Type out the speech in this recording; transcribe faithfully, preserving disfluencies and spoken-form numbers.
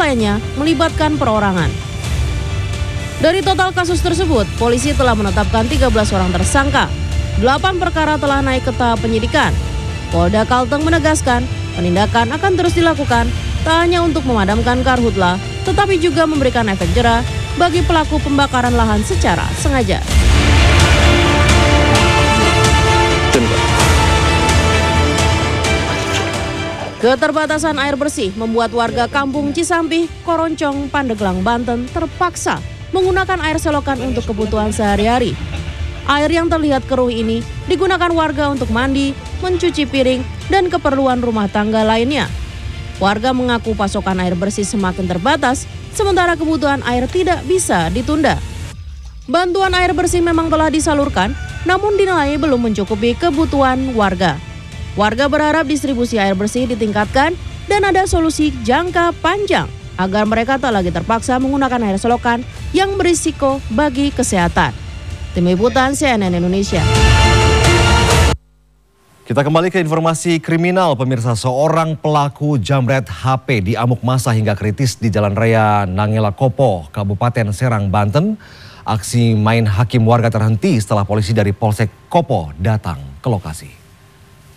lainnya melibatkan perorangan. Dari total kasus tersebut, polisi telah menetapkan tiga belas orang tersangka. delapan perkara telah naik ke tahap penyidikan. Polda Kalteng menegaskan penindakan akan terus dilakukan tak hanya untuk memadamkan karhutla, tetapi juga memberikan efek jera bagi pelaku pembakaran lahan secara sengaja. Keterbatasan air bersih membuat warga kampung Cisampih, Koroncong, Pandeglang, Banten terpaksa menggunakan air selokan untuk kebutuhan sehari-hari. Air yang terlihat keruh ini digunakan warga untuk mandi, mencuci piring, dan keperluan rumah tangga lainnya. Warga mengaku pasokan air bersih semakin terbatas, sementara kebutuhan air tidak bisa ditunda. Bantuan air bersih memang telah disalurkan, namun dinilai belum mencukupi kebutuhan warga. Warga berharap distribusi air bersih ditingkatkan dan ada solusi jangka panjang agar mereka tak lagi terpaksa menggunakan air selokan yang berisiko bagi kesehatan. Tim Liputan C N N Indonesia. Kita kembali ke informasi kriminal, pemirsa. Seorang pelaku jamret H P diamuk massa hingga kritis di Jalan Raya Nangela Kopo, Kabupaten Serang, Banten. Aksi main hakim warga terhenti setelah polisi dari Polsek Kopo datang ke lokasi.